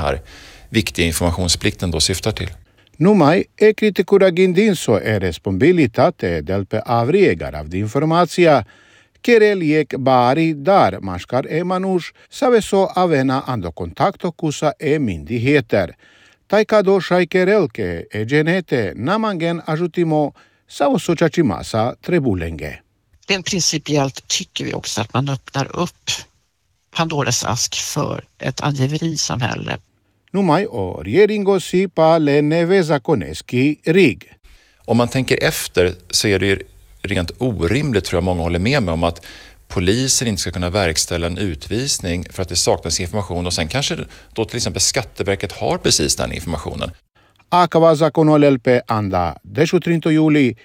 här viktiga informationsplikten då syftar till. Numai e criticura gindinso e responsabilitate del pe avriegar av informația Kereliek bari dar maskar e manush saveso avena ando contacto cusa e myndigheter. Taikado shaikerelke e genete namangen ajutimo savoso chachimasa trebulenge. Rent principiellt tycker vi också att man öppnar upp Pandoras ask för ett angiverisamhälle. Numai o rieringo si pa le neveza koneski rig. Om man tänker efter så är det ju rent orimligt, tror jag många håller med mig om, att polisen inte ska kunna verkställa en utvisning för att det saknas information och sen kanske då till exempel Skatteverket har precis den informationen. Akava zakonul pe anda 30 juli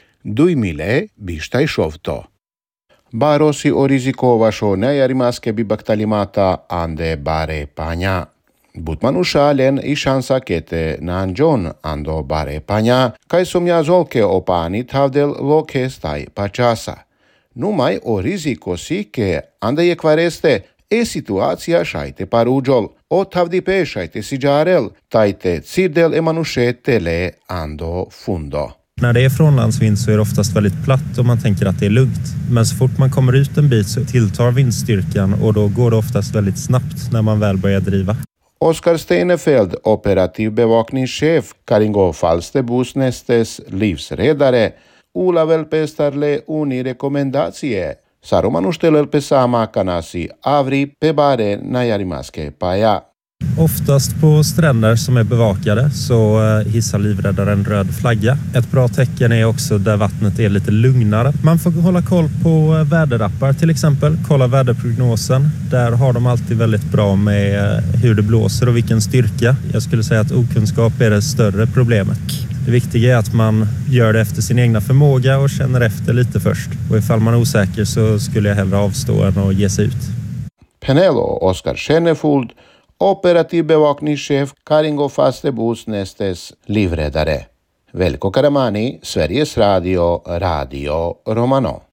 2027. Barosi o rizikova šo nejarimaske bi baktalimata ande bare panja. Butmanusha len i shansa kete nanjon ando bare panja, kai sumja zolke opani tavdel loke stai pachasa. Numai o riziko si ke ande je kvareste e situația šajte parujol, o tavdi pe šajte sijarel, tajte cirdel emanušetele ando fundo. När det är frånlandsvind så är det oftast väldigt platt och man tänker att det är lugnt. Men så fort man kommer ut en bit så tilltar vindstyrkan och då går det oftast väldigt snabbt när man väl börjar driva. Oskar Steinefeld, operativ bevakningschef, Karingo Falsterbos-Nestes livsredare, Ola Velpestarle uni rekomendație. Sarumanustelel pe sama kanasi avri pe bare najarimaske paja. Oftast på stränder som är bevakade så hissar livräddaren röd flagga. Ett bra tecken är också där vattnet är lite lugnare. Man får hålla koll på väderappar till exempel. Kolla väderprognosen. Där har de alltid väldigt bra med hur det blåser och vilken styrka. Jag skulle säga att okunskap är det större problemet. Det viktiga är att man gör det efter sin egna förmåga och känner efter lite först. Och ifall man är osäker så skulle jag hellre avstå än att ge sig ut. Penelo Oskar Schennefuld, operativ bevakningschef, Karingo Falsterbos-Nestes livräddare. Velko Karamani, Sveriges Radio, Radio Romano.